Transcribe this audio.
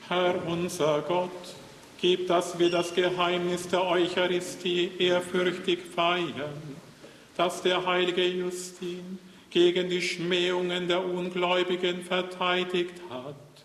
Herr unser Gott, gib, dass wir das Geheimnis der Eucharistie ehrfürchtig feiern, dass der heilige Justin gegen die Schmähungen der Ungläubigen verteidigt hat